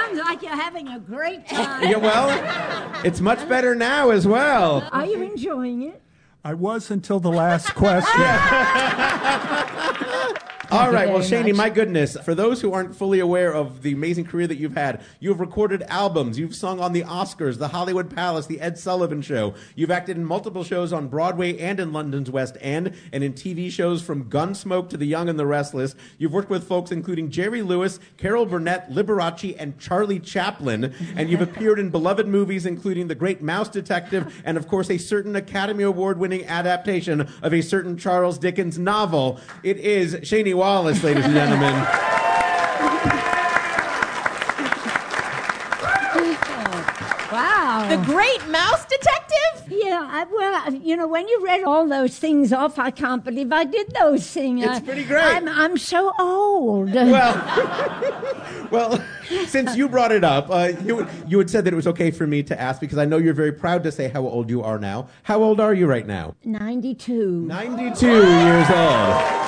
sounds like you're having a great time. Yeah, well, it's much better now as well. Are you enjoying it? I was until the last question. All right, well, very Shani, much. my goodness, for those who aren't fully aware of the amazing career that you've had, you've recorded albums, you've sung on the Oscars, the Hollywood Palace, the Ed Sullivan Show, you've acted in multiple shows on Broadway and in London's West End, and in TV shows from Gunsmoke to The Young and the Restless. You've worked with folks including Jerry Lewis, Carol Burnett, Liberace, and Charlie Chaplin, and you've appeared in beloved movies including The Great Mouse Detective, and of course a certain Academy Award-winning adaptation of a certain Charles Dickens novel. It is Shani Wallace, ladies and gentlemen. Wow. The Great Mouse Detective? Yeah, when you read all those things off, I can't believe I did those things. It's pretty great. I'm so old. Well, since you brought it up, you had said that it was okay for me to ask because I know you're very proud to say how old you are now. How old are you right now? 92. 92 years old.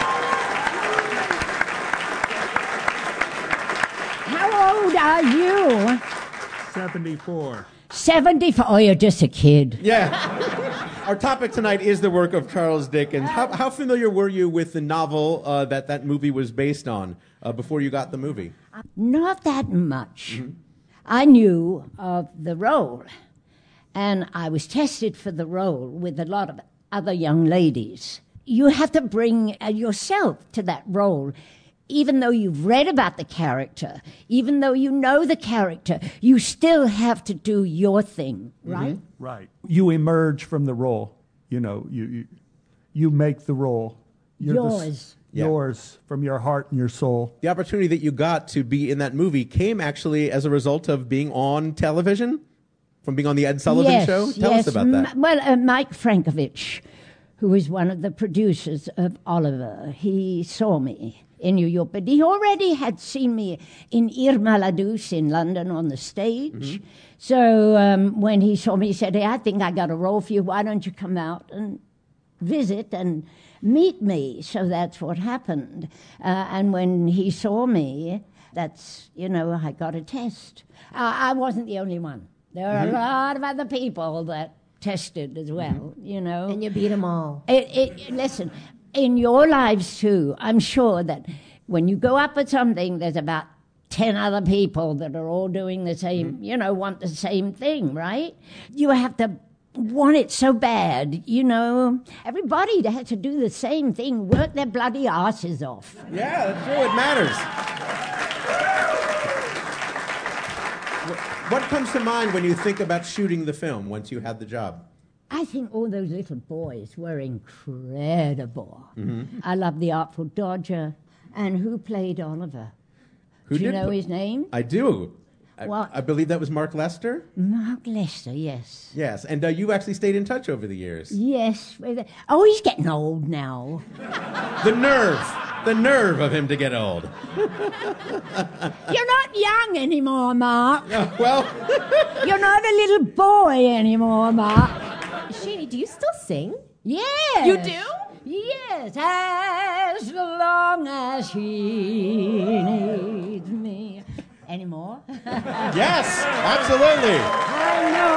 How old are you? 74. 74. Oh, you're just a kid. Yeah. Our topic tonight is the work of Charles Dickens. How familiar were you with the novel that movie was based on before you got the movie? Not that much. Mm-hmm. I knew of the role, and I was tested for the role with a lot of other young ladies. You have to bring yourself to that role. Even though you've read about the character, even though you know the character, you still have to do your thing, right? Mm-hmm. Right. You emerge from the role. You know, you make the role. Yours. Yours, from your heart and your soul. The opportunity that you got to be in that movie came actually as a result of being on television, from being on the Ed Sullivan Show. Tell us about that. Mike Frankovich, who was one of the producers of Oliver, he saw me in New York, but he already had seen me in Irma la Douce in London on the stage. Mm-hmm. So when he saw me, he said, "Hey, I think I got a role for you. Why don't you come out and visit and meet me?" So that's what happened. And when he saw me, I got a test. I wasn't the only one. There were a lot of other people that tested as well, And you beat them all. Listen, in your lives too, I'm sure that when you go up with something, there's about 10 other people that are all doing the same, want the same thing, right? You have to want it so bad, Everybody has to do the same thing, work their bloody asses off. Yeah, that's true. It matters. What comes to mind when you think about shooting the film once you had the job? I think all those little boys were incredible. Mm-hmm. I love The Artful Dodger. And who played Oliver? Do you know his name? I do. What? I believe that was Mark Lester. Mark Lester, yes. Yes, and you actually stayed in touch over the years. Yes. Oh, he's getting old now. The nerve of him to get old. You're not young anymore, Mark. Well, you're not a little boy anymore, Mark. Shani, do you still sing? Yes. You do? Yes, as long as he needs me. Anymore? yes, absolutely. I know